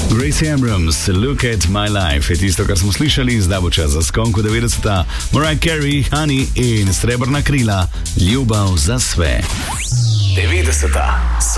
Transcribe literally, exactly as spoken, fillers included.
Gracie Abrams, Look at My Life je tisto, kar smo slišali, zdaj bo čas za skonko devetdeseta. Mariah Carey, Honey in Srebrna krila, ljubav za sve. devetdeseta so